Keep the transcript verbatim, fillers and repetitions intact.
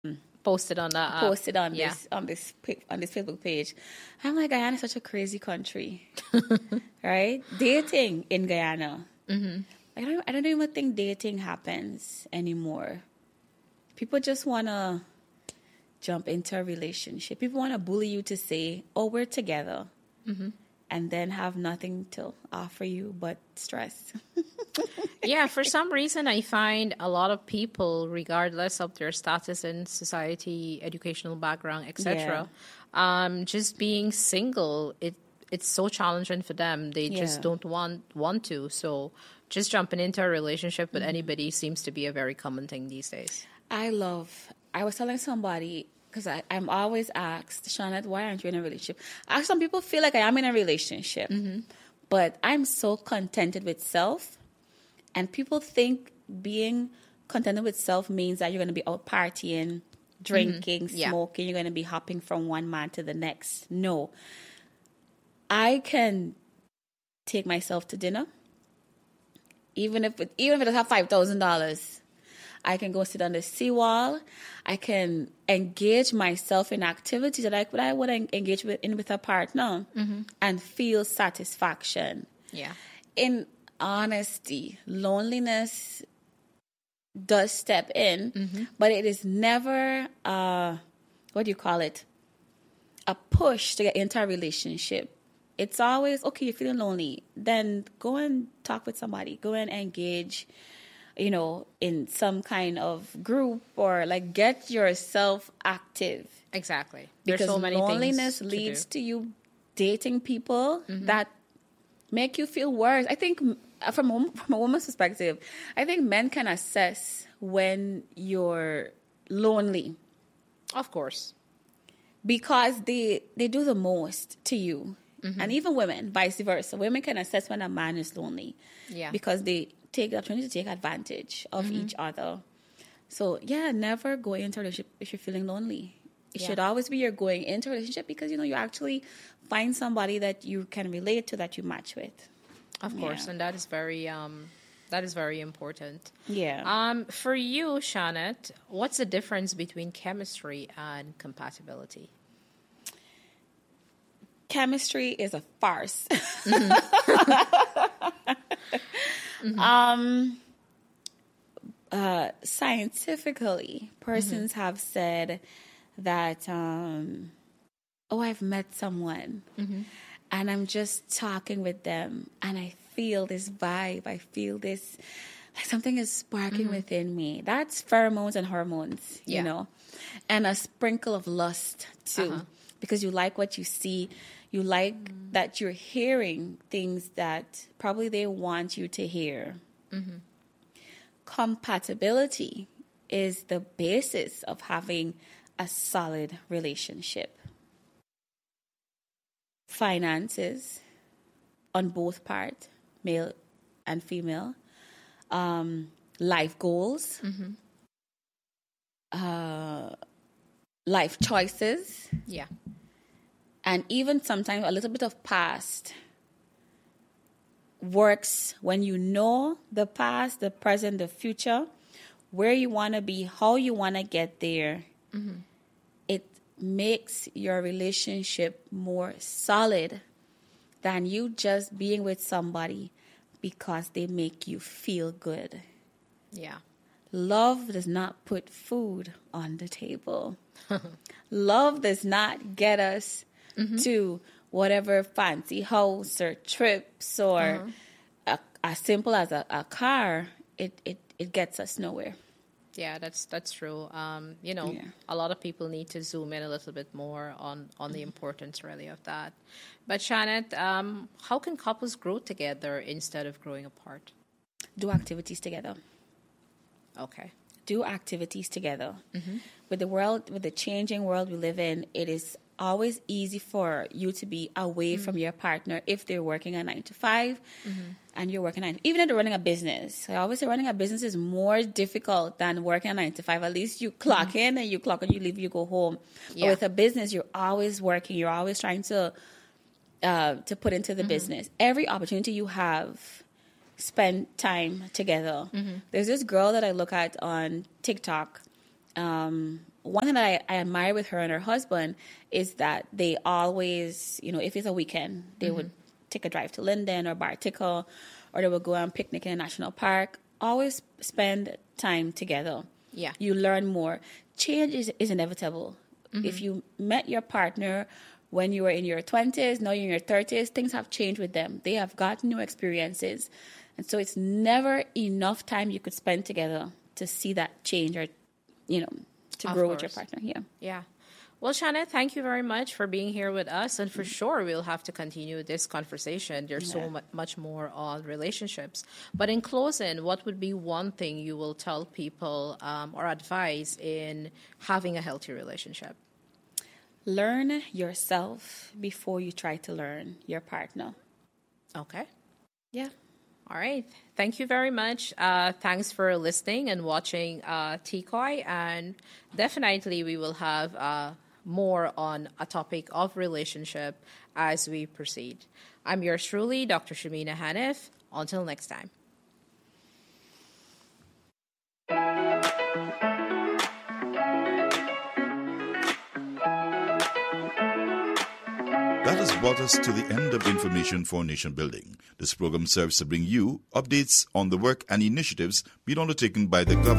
Posted on that. Uh, posted on yeah. this on this pic- on this Facebook page. I'm like, Guyana is such a crazy country, right? Dating in Guyana. Mm-hmm. I don't. I don't even think dating happens anymore. People just wanna jump into a relationship. People wanna bully you to say, "Oh, we're together," mm-hmm. and then have nothing to offer you but stress. Yeah, for some reason, I find a lot of people, regardless of their status in society, educational background, et cetera, yeah. um, just being single, it it's so challenging for them. They yeah. just don't want want to. So just jumping into a relationship with mm-hmm. anybody seems to be a very common thing these days. I love, I was telling somebody, because I'm always asked, Shawnette, why aren't you in a relationship? I, some people feel like I am in a relationship, mm-hmm. but I'm so contented with self. And people think being contented with self means that you're going to be out partying, drinking, mm-hmm. yeah. smoking. You're going to be hopping from one man to the next. No. I can take myself to dinner. Even if it, even if it doesn't have five thousand dollars. I can go sit on the seawall. I can engage myself in activities that I, that I would engage with, in with a partner mm-hmm. and feel satisfaction. Yeah. In honesty, loneliness does step in, mm-hmm. but it is never, uh, what do you call it, a push to get into a relationship. It's always, okay, you're feeling lonely, then go and talk with somebody. Go and engage, you know, in some kind of group or like get yourself active. Exactly. Because There's so many loneliness things leads to, to you dating people mm-hmm. that make you feel worse. I think from a, from a woman's perspective, I think men can assess when you're lonely. Of course. Because they, they do the most to you. Mm-hmm. And even women, vice versa. Women can assess when a man is lonely. Yeah. Because they take the opportunity to take advantage of mm-hmm. each other. So, yeah, never go into a relationship if you're feeling lonely. It yeah. should always be you're going into a relationship because, you know, you actually find somebody that you can relate to, that you match with. Of course, yeah. and that is very um, that is very important. Yeah. Um, for you, Shawnette, what's the difference between chemistry and compatibility? Chemistry is a farce. Mm-hmm. mm-hmm. Um, uh, scientifically, persons mm-hmm. have said that, um, oh, I've met someone. Mm-hmm. And I'm just talking with them, and I feel this vibe. I feel this, like something is sparking mm-hmm. within me. That's pheromones and hormones, you yeah. know, and a sprinkle of lust too, uh-huh. because you like what you see. You like mm-hmm. that you're hearing things that probably they want you to hear. Mm-hmm. Compatibility is the basis of having a solid relationship. Finances on both parts, male and female, um, life goals, mm-hmm. uh, life choices, yeah, and even sometimes a little bit of past works when you know the past, the present, the future, where you want to be, how you want to get there. Mm-hmm. Makes your relationship more solid than you just being with somebody because they make you feel good. Yeah. Love does not put food on the table. Love does not get us mm-hmm. to whatever fancy house or trips or uh-huh. a, as simple as a, a car. It, it, it gets us nowhere. Yeah, that's that's true. Um, you know, yeah. a lot of people need to zoom in a little bit more on, on mm-hmm. the importance, really, of that. But, Shawnette, um, how can couples grow together instead of growing apart? Do activities together. Okay. Do activities together. Mm-hmm. With the world, with the changing world we live in, it is always easy for you to be away mm-hmm. from your partner if they're working a nine to five mm-hmm. and you're working nine. Even if they're running a business, I always say running a business is more difficult than working a nine to five. At least you clock mm-hmm. in and you clock and you leave, you go home. Yeah. But with a business, you're always working. You're always trying to uh, to put into the mm-hmm. business. Every opportunity you have, spend time together. Mm-hmm. There's this girl that I look at on TikTok. Um, one thing that I, I admire with her and her husband is that they always, you know, if it's a weekend, they mm-hmm. would take a drive to Linden or Barticle, or they would go and picnic in a national park. Always spend time together. Yeah. You learn more. Change is, is inevitable. Mm-hmm. If you met your partner when you were in your twenties, now you're in your thirties, things have changed with them. They have got new experiences. And so it's never enough time you could spend together to see that change or, you know, to of grow course. With your partner. Yeah. Yeah. Well, Shanna, thank you very much for being here with us. And for mm-hmm. sure, we'll have to continue this conversation. There's yeah. so much more on relationships. But in closing, what would be one thing you will tell people um, or advise in having a healthy relationship? Learn yourself before you try to learn your partner. Okay. Yeah. All right. Thank you very much. Uh, thanks for listening and watching uh, T C O I. And definitely we will have uh, more on a topic of relationship as we proceed. I'm yours truly, Doctor Shamina Hanif. Until next time. That has brought us to the end of Information for Nation Building. This program serves to bring you updates on the work and initiatives being undertaken by the government.